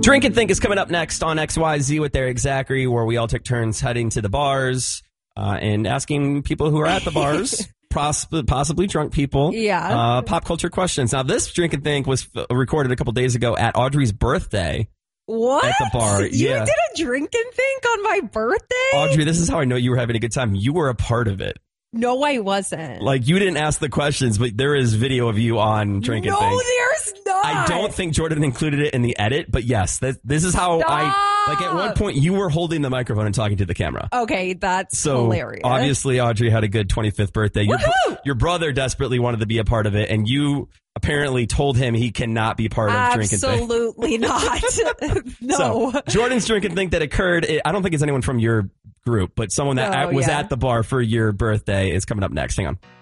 Drink and Think is coming up next on XYZ with Eric Zachary, where we all took turns heading to the bars and asking people who are at the bars, possibly drunk people, pop culture questions. Now, this Drink and Think was recorded a couple days ago at Audrey's birthday. What? At the bar. You did a Drink and Think on my birthday? Audrey, this is how I know you were having a good time. You were a part of it. No, I wasn't. Like, you didn't ask the questions, but there is video of you on Drink and Think. No, there's not. I don't think Jordan included it in the edit, but yes, this is how like at one point you were holding the microphone and talking to the camera. Okay, that's hilarious. Obviously, Audrey had a good 25th birthday. Your brother desperately wanted to be a part of it, and you apparently told him he cannot be part of Drink and Think. Absolutely not. No. So, Jordan's Drink and Think that occurred, I don't think it's anyone from your group, but someone that was at the bar for your birthday is coming up next. Hang on.